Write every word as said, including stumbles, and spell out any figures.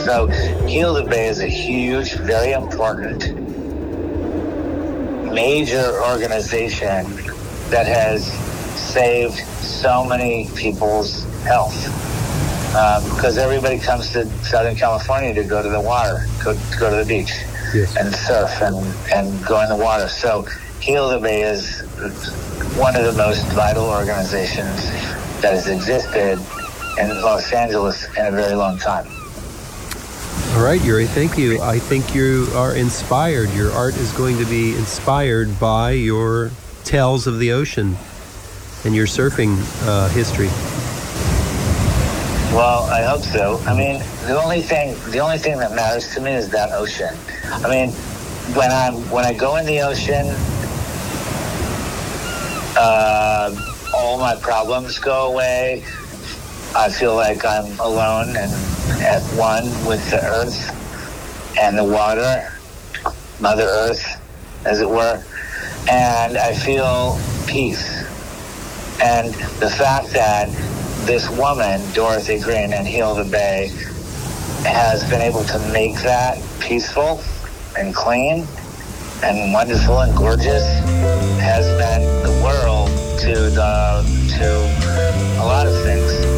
So Heal the Bay is a huge, very important, major organization that has saved so many people's health. Um, because everybody comes to Southern California to go to the water, go, to go to the beach, yes, and surf and, and go in the water. So Heal the Bay is one of the most vital organizations that has existed in Los Angeles in a very long time. All right, Yuri, thank you. I think you are inspired. Your art is going to be inspired by your tales of the ocean and your surfing uh, history. Well, I hope so. I mean, the only thing the only thing that matters to me is that ocean. I mean, when I'm when I go in the ocean, uh, all my problems go away. I feel like I'm alone and at one with the earth and the water, Mother Earth, as it were, and I feel peace. And the fact that this woman, Dorothy Green, in Heal the Bay, has been able to make that peaceful and clean and wonderful and gorgeous has meant the world to the to a lot of things.